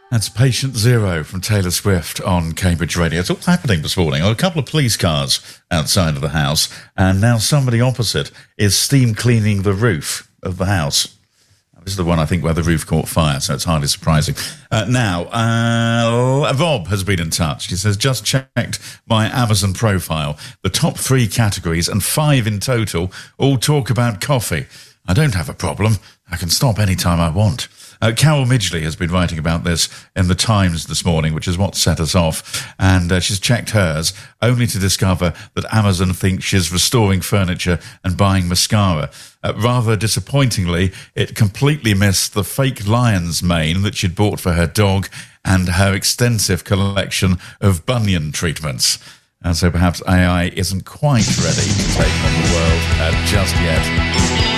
That's Patient Zero from Taylor Swift on Cambridge Radio. It's all happening this morning. A couple of police cars outside of the house, and now somebody opposite is steam cleaning the roof of the house. This is the one, I think, where the roof caught fire, so it's hardly surprising. Now, Rob has been in touch. He says, just checked my Amazon profile. The top 3 categories, and 5 in total, all talk about coffee. I don't have a problem. I can stop any time I want. Carol Midgley has been writing about this in the Times this morning, which is what set us off. And she's checked hers, only to discover that Amazon thinks she's restoring furniture and buying mascara. Rather disappointingly, it completely missed the fake lion's mane that she'd bought for her dog and her extensive collection of bunion treatments. And so perhaps AI isn't quite ready to take on the world just yet.